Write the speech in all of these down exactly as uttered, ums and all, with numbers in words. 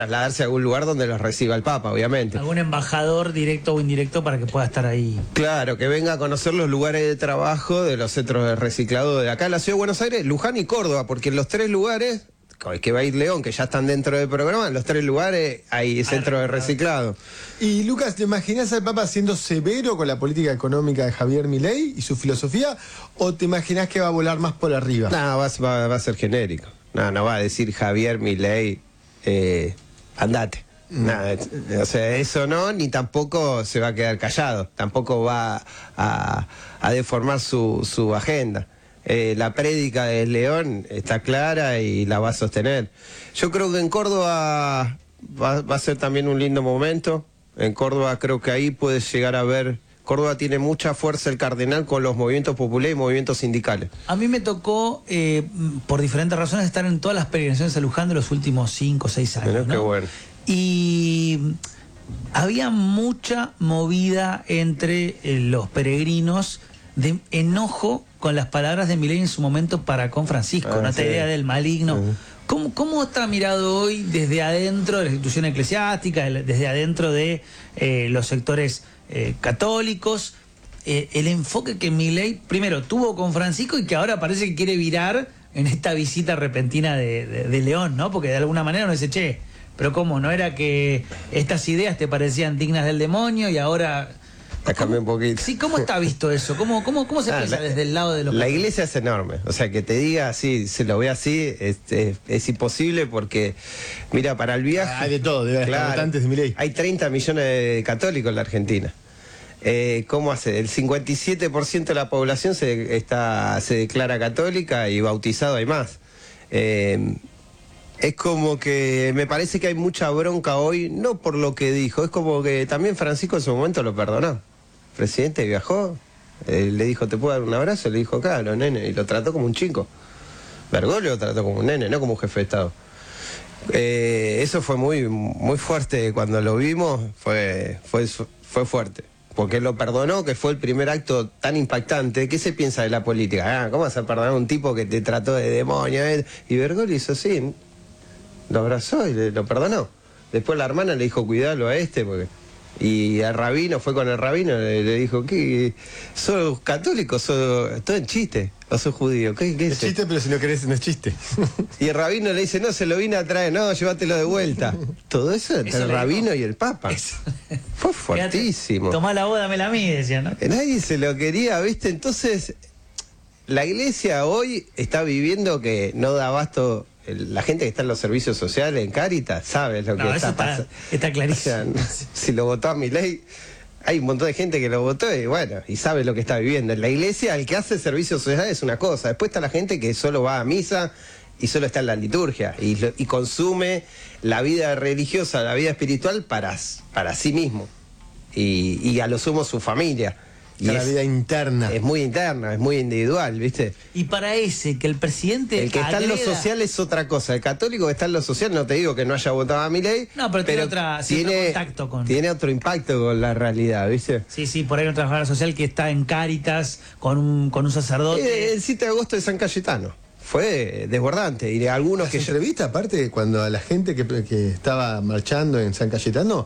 trasladarse a algún lugar donde los reciba el Papa, obviamente. Algún embajador directo o indirecto para que pueda estar ahí. Claro, que venga a conocer los lugares de trabajo de los centros de reciclado de acá en la Ciudad de Buenos Aires, Luján y Córdoba, porque en los tres lugares, que va a ir León, que ya están dentro del programa, en los tres lugares hay centros de reciclado. Y Lucas, ¿te imaginas al Papa siendo severo con la política económica de Javier Milei y su filosofía? ¿O te imaginas que va a volar más por arriba? No, va, va, va a ser genérico. No, no va a decir Javier Milei, eh, andate. Mm. Nada, o sea, eso no, ni tampoco se va a quedar callado. Tampoco va a, a deformar su, su agenda. Eh, la prédica de León está clara y la va a sostener. Yo creo que en Córdoba va, va a ser también un lindo momento. En Córdoba creo que ahí puede llegar a ver... Córdoba tiene mucha fuerza el cardenal con los movimientos populares y movimientos sindicales. A mí me tocó, eh, por diferentes razones, estar en todas las peregrinaciones a Luján de los últimos cinco o seis años. Pero ¿no? Qué bueno. Y había mucha movida entre eh, los peregrinos de enojo con las palabras de Milei en su momento para con Francisco, ah, ¿no? Esta sí. idea del maligno. Uh-huh. ¿Cómo, ¿Cómo está mirado hoy desde adentro de la institución eclesiástica, desde adentro de eh, los sectores eh, católicos, eh, el enfoque que Milei primero tuvo con Francisco y que ahora parece que quiere virar en esta visita repentina de, de, de León, ¿no? Porque de alguna manera uno dice, che, pero ¿cómo? ¿No era que estas ideas te parecían dignas del demonio y ahora... La cambié un poquito. Sí, ¿cómo está visto eso? ¿Cómo, cómo, cómo se ah, piensa la, desde el lado de los... La iglesia es enorme, o sea, que te diga así, se lo ve así, es, es, es imposible porque, mira, para el viaje... Hay de todo, de claro, votantes de Milei. Hay treinta millones de católicos en la Argentina. Eh, ¿Cómo hace? El cincuenta y siete por ciento de la población se, está, se declara católica y bautizado hay más. Eh, es como que me parece que hay mucha bronca hoy, no por lo que dijo, es como que también Francisco en su momento lo perdonó. El presidente viajó, eh, le dijo, ¿te puedo dar un abrazo? Le dijo, claro, nene, y lo trató como un chico. Bergoglio lo trató como un nene, no como un jefe de Estado. Eh, eso fue muy, muy fuerte cuando lo vimos, fue, fue, fue fuerte. Porque lo perdonó, que fue el primer acto tan impactante. ¿Qué se piensa de la política? Ah, ¿cómo vas a perdonar a un tipo que te trató de demonio? Eh? Y Bergoglio hizo así, lo abrazó y le, lo perdonó. Después la hermana le dijo, cuidalo a este, porque... Y el rabino, fue con el rabino, le, le dijo, ¿qué? ¿Sos católico? ¿Sos todo en chiste? ¿O sos judío? ¿Qué, qué es? Es chiste, pero si no querés no es chiste. Y el rabino le dice, no, se lo vine a traer, no, llévatelo de vuelta. Todo eso entre el rabino y el papa. Eso. Fue fuertísimo. Tomá la boda, me la mí, decía, ¿no? Nadie se lo quería, ¿viste? Entonces, la iglesia hoy está viviendo que no da abasto. La gente que está en los servicios sociales, en Cáritas, sabe lo que no, está pasando. Está clarísimo. O sea, si lo votó a Milei, hay un montón de gente que lo votó y bueno, y sabe lo que está viviendo. En la iglesia, el que hace servicios sociales es una cosa. Después está la gente que solo va a misa y solo está en la liturgia y, y consume la vida religiosa, la vida espiritual para, para sí mismo. Y, y a lo sumo su familia. Y la vida interna. Es muy interna, es muy individual, ¿viste? Y para ese, que el presidente El que agreda... está en lo social es otra cosa. El católico que está en lo social, no te digo que no haya votado a Milei. No, pero, pero tiene, otra, tiene, otro contacto con... tiene otro impacto con la realidad, ¿viste? Sí, sí, por ahí un trabajador social que está en Cáritas con un, con un sacerdote. Eh, el siete de agosto de San Cayetano. Fue desbordante. Y de algunos Las que... entrevistas, aparte, cuando a la gente que, que estaba marchando en San Cayetano,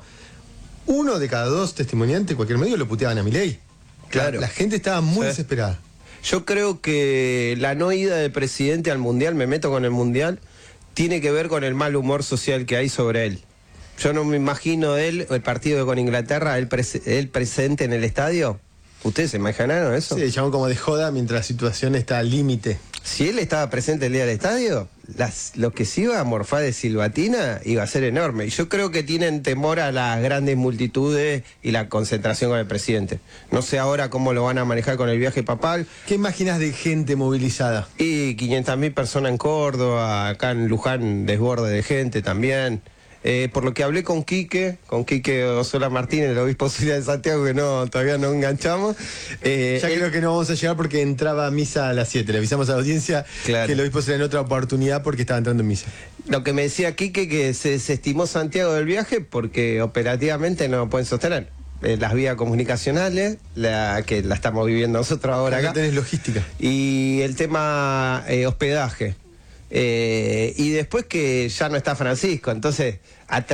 uno de cada dos testimoniantes, cualquier medio, lo puteaban a Milei. Claro. La, la gente estaba muy sí. desesperada. Yo creo que la no ida del presidente al Mundial, me meto con el Mundial, tiene que ver con el mal humor social que hay sobre él. Yo no me imagino él, el partido con Inglaterra, él, pres él presente en el estadio. ¿Ustedes se imaginaron eso? Sí, llamó como de joda mientras la situación está al límite. Si él estaba presente el día del estadio, las, lo que se iba a morfar de silbatina iba a ser enorme. Y yo creo que tienen temor a las grandes multitudes y la concentración con el presidente. No sé ahora cómo lo van a manejar con el viaje papal. ¿Qué imaginas de gente movilizada? Y quinientas mil personas en Córdoba, acá en Luján desborde de gente también. Eh, por lo que hablé con Quique, con Quique Osola Martínez, el obispo auxiliar de Santiago, que no todavía no enganchamos. Eh, ya él, creo que no vamos a llegar porque entraba a misa a las siete. Le avisamos a la audiencia claro. que el obispo será en otra oportunidad porque estaba entrando en misa. Lo que me decía Quique, que se desestimó Santiago del viaje porque operativamente no lo pueden sostener. Eh, las vías comunicacionales, la, que la estamos viviendo nosotros ahora acá. Tenés logística. Y el tema eh, hospedaje. Eh, y después que ya no está Francisco, entonces